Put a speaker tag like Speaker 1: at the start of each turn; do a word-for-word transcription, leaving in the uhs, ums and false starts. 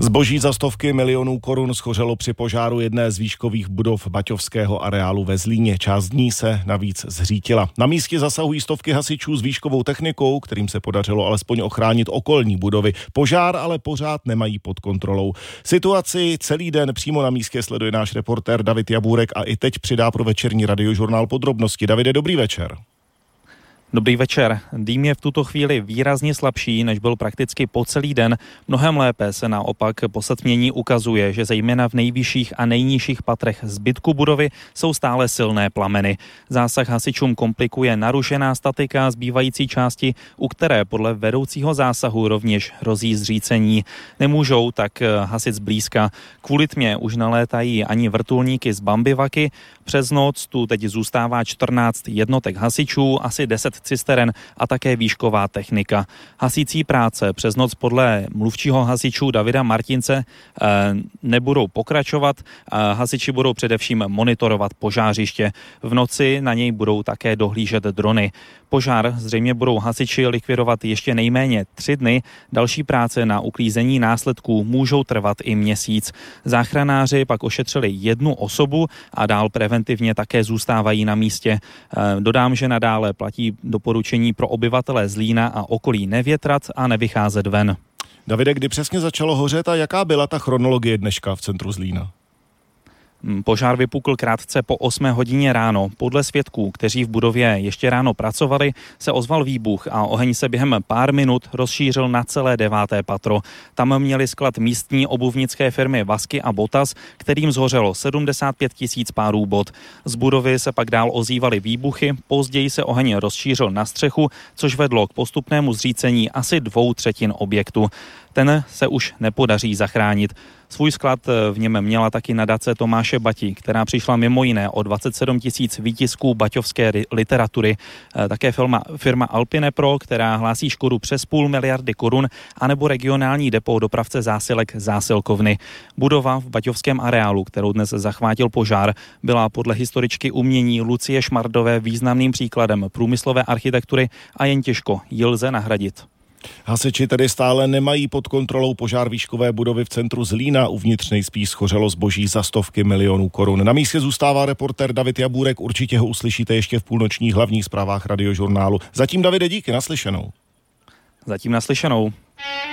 Speaker 1: Zboží za stovky milionů korun schořelo při požáru jedné z výškových budov baťovského areálu ve Zlíně. Část dní se navíc zřítila. Na místě zasahují stovky hasičů s výškovou technikou, kterým se podařilo alespoň ochránit okolní budovy. Požár ale pořád nemají pod kontrolou. Situaci celý den přímo na místě sleduje náš reportér David Jabůrek a i teď přidá pro večerní Radiožurnál podrobnosti. Davide, dobrý večer.
Speaker 2: Dobrý večer. Dým je v tuto chvíli výrazně slabší, než byl prakticky po celý den. Mnohem lépe se naopak po setmění ukazuje, že zejména v nejvyšších a nejnižších patrech zbytku budovy jsou stále silné plameny. Zásah hasičům komplikuje narušená statika zbývající části, u které podle vedoucího zásahu rovněž hrozí zřícení. Nemůžou tak hasit zblízka. Kvůli tmě už nalétají ani vrtulníky z Bambivaky. Přes noc tu teď zůstává čtrnáct jednotek hasičů, asi deset cisteren a také výšková technika. Hasící práce přes noc podle mluvčího hasičů Davida Martince nebudou pokračovat. Hasiči budou především monitorovat požářiště. V noci na něj budou také dohlížet drony. Požár zřejmě budou hasiči likvidovat ještě nejméně tři dny. Další práce na uklízení následků můžou trvat i měsíc. Záchranáři pak ošetřili jednu osobu a dál preventivně také zůstávají na místě. Dodám, že nadále platí doporučení pro obyvatele Zlína a okolí nevětrat a nevycházet ven.
Speaker 1: Davide, kdy přesně začalo hořet a jaká byla ta chronologie dneška v centru Zlína?
Speaker 2: Požár vypukl krátce po osmé hodině ráno. Podle svědků, kteří v budově ještě ráno pracovali, se ozval výbuch a oheň se během pár minut rozšířil na celé deváté patro. Tam měli sklad místní obuvnické firmy Vasky a Botas, kterým zhořelo sedmdesát pět tisíc párů bot. Z budovy se pak dál ozývaly výbuchy, později se oheň rozšířil na střechu, což vedlo k postupnému zřícení asi dvou třetin objektu. Ten se už nepodaří zachránit. Svůj sklad v něm měla taky nadace Tomáše Bati, která přišla mimo jiné o dvacet sedm tisíc výtisků baťovské literatury. Také firma, firma Alpinepro, která hlásí škodu přes půl miliardy korun, anebo regionální depo dopravce zásilek Zásilkovny. Budova v baťovském areálu, kterou dnes zachvátil požár, byla podle historičky umění Lucie Šmardové významným příkladem průmyslové architektury a jen těžko ji lze nahradit.
Speaker 1: Hasiči tedy stále nemají pod kontrolou požár výškové budovy v centru Zlína. Uvnitř nejspíš schořelo zboží za stovky milionů korun. Na místě zůstává reportér David Jabůrek. Určitě ho uslyšíte ještě v půlnočních hlavních zprávách Radiožurnálu. Zatím, Davide, díky, naslyšenou.
Speaker 2: Zatím naslyšenou.